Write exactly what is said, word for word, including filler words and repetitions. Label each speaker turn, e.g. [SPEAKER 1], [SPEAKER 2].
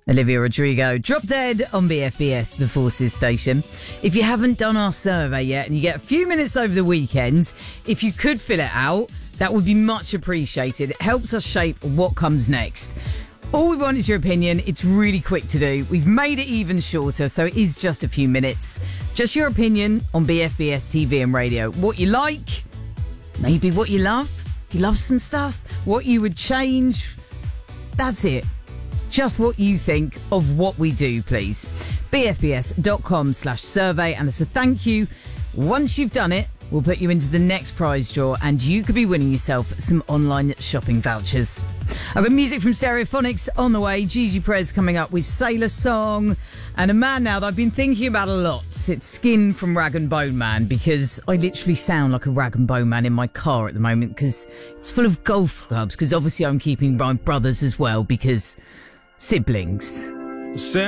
[SPEAKER 1] Olivia Rodrigo, Drop Dead on B F B S, the Forces station. If you haven't done our survey yet and you get a few minutes over the weekend, if you could fill it out, that would be much appreciated. It helps us shape what comes next. All we want is your opinion. It's really quick to do. We've made it even shorter, so it is just a few minutes. Just your opinion on B F B S T V and radio. What you like, maybe what you love. You love some stuff. What you would change. That's it. Just what you think of what we do, please. bfbs.com slash survey. And as a thank you, once you've done it, we'll put you into the next prize draw and you could be winning yourself some online shopping vouchers. I've got music from Stereophonics on the way. Gigi Perez coming up with Sailor Song. And a man now that I've been thinking about a lot. It's Skin from Rag and Bone Man, because I literally sound like a Rag and Bone Man in my car at the moment because it's full of golf clubs. Because obviously I'm keeping my brothers as well because siblings.